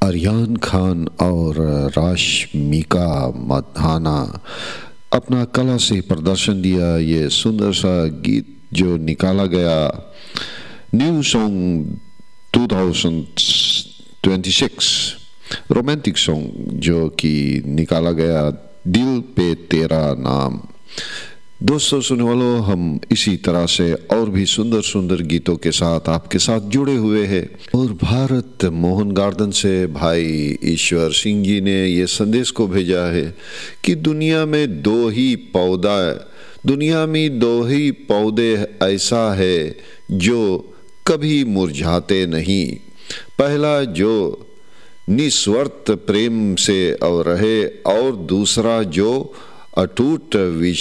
अरियान खान और राशमिका मंदाना अपना कला से प्रदर्शन दिया। ये सुंदर सा गीत जो निकाला गया न्यू सॉन्ग 2026 रोमांटिक सॉन्ग जो कि निकाला गया दिल पे तेरा नाम। दोस्तों सुनने वालों, हम इसी तरह से और भी सुंदर सुंदर गीतों के साथ आपके साथ जुड़े हुए हैं। और भारत मोहन गार्डन से भाई ईश्वर सिंह जी ने ये संदेश को भेजा है कि दुनिया में दो ही पौधे ऐसा है जो कभी मुरझाते नहीं। पहला जो निस्वार्थ प्रेम से और रहे, और दूसरा जो अटूट